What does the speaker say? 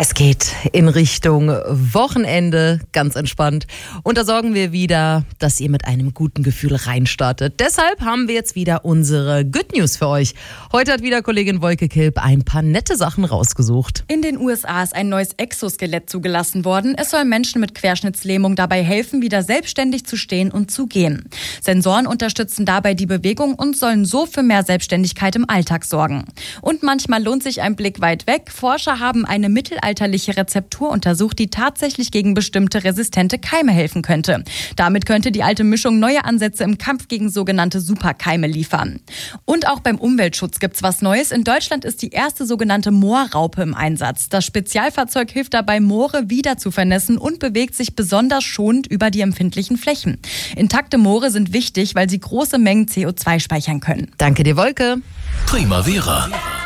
Es geht in Richtung Wochenende, ganz entspannt. Und da sorgen wir wieder, dass ihr mit einem guten Gefühl reinstartet. Deshalb haben wir jetzt wieder unsere Good News für euch. Heute hat wieder Kollegin Wolke Kilp ein paar nette Sachen rausgesucht. In den USA ist ein neues Exoskelett zugelassen worden. Es soll Menschen mit Querschnittslähmung dabei helfen, wieder selbstständig zu stehen und zu gehen. Sensoren unterstützen dabei die Bewegung und sollen so für mehr Selbstständigkeit im Alltag sorgen. Und manchmal lohnt sich ein Blick weit weg. Forscher haben eine mittelalterliche Rezeptur untersucht, die tatsächlich gegen bestimmte resistente Keime helfen könnte. Damit könnte die alte Mischung neue Ansätze im Kampf gegen sogenannte Superkeime liefern. Und auch beim Umweltschutz gibt's was Neues. In Deutschland ist die erste sogenannte Moorraupe im Einsatz. Das Spezialfahrzeug hilft dabei, Moore wieder zu vernässen und bewegt sich besonders schonend über die empfindlichen Flächen. Intakte Moore sind wichtig, weil sie große Mengen CO2 speichern können. Danke dir, Wolke. Primavera.